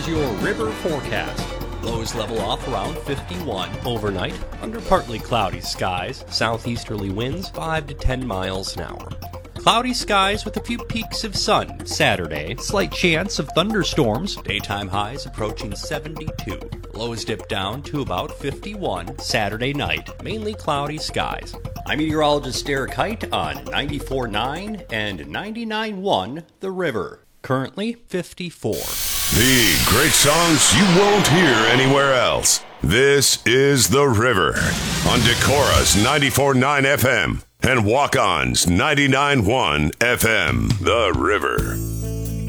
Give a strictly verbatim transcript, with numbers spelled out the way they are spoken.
Here's your river forecast. Lows level off around fifty-one overnight, under partly cloudy skies, southeasterly winds five to ten miles an hour. Cloudy skies with a few peaks of sun Saturday, slight chance of thunderstorms, daytime highs approaching seventy-two. Lows dip down to about fifty-one Saturday night, mainly cloudy skies. I'm meteorologist Derek Height on ninety-four point nine and ninety-nine point one The River. Currently fifty-four. The great songs you won't hear anywhere else. This is The River on Decorah's ninety-four point nine F M and Walk-On's ninety-nine point one F M. The River.